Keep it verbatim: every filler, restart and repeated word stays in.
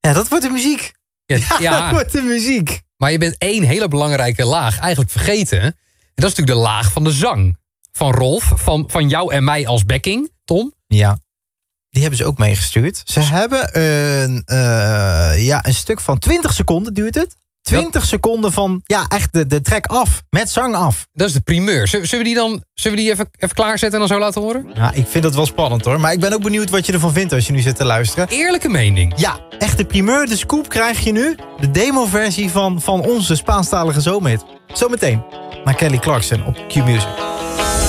Ja, dat wordt de muziek. Ja, Ja, ja, dat wordt de muziek. maar je bent één hele belangrijke laag eigenlijk vergeten. En dat is natuurlijk de laag van de zang. Van Rolf, van, van jou en mij als backing, Tom. Ja, die hebben ze ook meegestuurd. Ze hebben een, uh, ja, een stuk van twintig seconden duurt het. twintig seconden van, ja, echt de, de track af. Met zang af. Dat is de primeur. Zullen we die dan zullen we die even, even klaarzetten en dan zo laten horen? Ja, ik vind dat wel spannend hoor. Maar ik ben ook benieuwd wat je ervan vindt als je nu zit te luisteren. Eerlijke mening. Ja, echt de primeur, de scoop krijg je nu. De demo-versie van, van onze Spaanstalige zomerhit. Zometeen naar Kelly Clarkson op Q-Music.